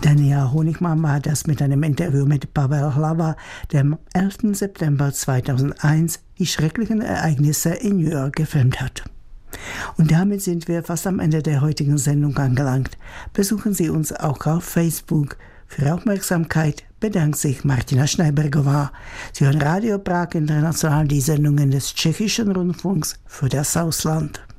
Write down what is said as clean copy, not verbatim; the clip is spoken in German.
Daniela Honigmann war das mit einem Interview mit Pavel Hlava, der am 11. September 2001 die schrecklichen Ereignisse in New York gefilmt hat. Und damit sind wir fast am Ende der heutigen Sendung angelangt. Besuchen Sie uns auch auf Facebook. Für Aufmerksamkeit bedankt sich Martina Schneibergová. Sie hören Radio Prag International, die Sendungen des Tschechischen Rundfunks für das Ausland.